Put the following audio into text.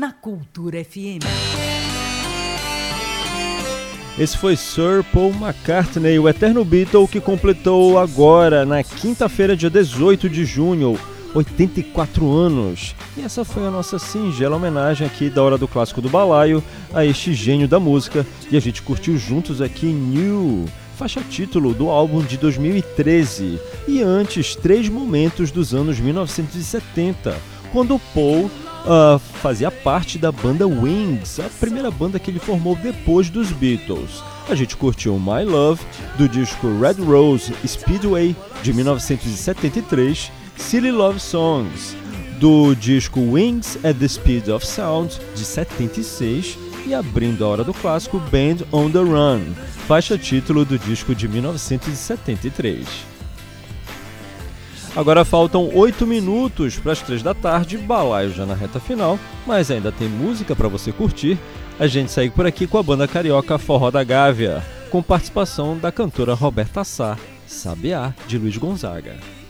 na Cultura FM. Esse foi Sir Paul McCartney, o eterno Beatle, que completou agora, na quinta-feira, dia 18 de junho, 84 anos. E essa foi a nossa singela homenagem aqui da Hora do Clássico do Balaio a este gênio da música. E a gente curtiu juntos aqui New, faixa título do álbum de 2013. E antes, 3 momentos dos anos 1970, quando Paul fazia parte da banda Wings, a primeira banda que ele formou depois dos Beatles. A gente curtiu My Love, do disco Red Rose Speedway, de 1973, Silly Love Songs, do disco Wings at the Speed of Sound, de 76, e abrindo a Hora do Clássico, Band on the Run, faixa título do disco de 1973. Agora faltam 8 minutos para as 3 da tarde, balaio já na reta final, mas ainda tem música para você curtir. A gente segue por aqui com a banda carioca Forró da Gávea, com participação da cantora Roberta Sá, Sabiá, de Luiz Gonzaga.